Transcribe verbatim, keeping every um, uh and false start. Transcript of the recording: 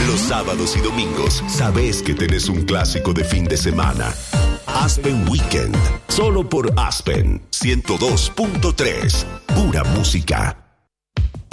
Los sábados y domingos, sabes que tenés un clásico de fin de semana. Aspen Weekend, solo por Aspen ciento dos punto tres. Pura música.